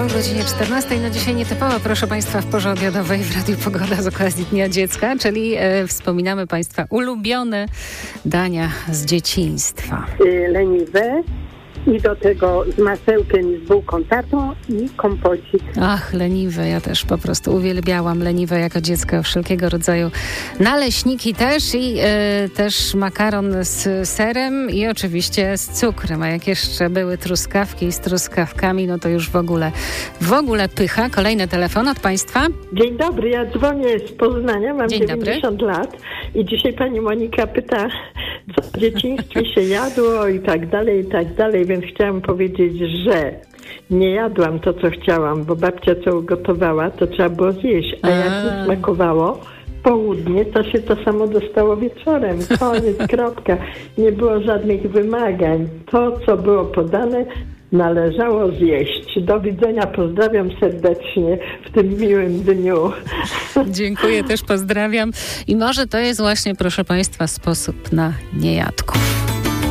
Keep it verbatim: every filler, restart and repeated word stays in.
po godzinie czternastej. No dzisiaj nietypowo, proszę Państwa, w porze obiadowej w Radiu Pogoda z okazji Dnia Dziecka, czyli e, wspominamy Państwa ulubione dania z dzieciństwa. Leniwe i do tego z masełkiem i z bułką tatą i kompocik. Ach, leniwe. Ja też po prostu uwielbiałam leniwe jako dziecko, wszelkiego rodzaju naleśniki też i e, też makaron z serem i oczywiście z cukrem. A jak jeszcze były truskawki z truskawkami, no to już w ogóle, w ogóle pycha. Kolejny telefon od Państwa. Dzień dobry, ja dzwonię z Poznania, mam Dzień dziewięćdziesiąt lat i dzisiaj pani Monika pyta, co w dzieciństwie się jadło i tak dalej, i tak dalej, więc chciałam powiedzieć, że nie jadłam to, co chciałam, bo babcia co ugotowała, to trzeba było zjeść, a jak mi smakowało południe, to się to samo dostało wieczorem. Koniec, kropka. Nie było żadnych wymagań. To, co było podane, należało zjeść. Do widzenia, pozdrawiam serdecznie w tym miłym dniu. Dziękuję, też pozdrawiam. I może to jest właśnie, proszę Państwa, sposób na niejadków.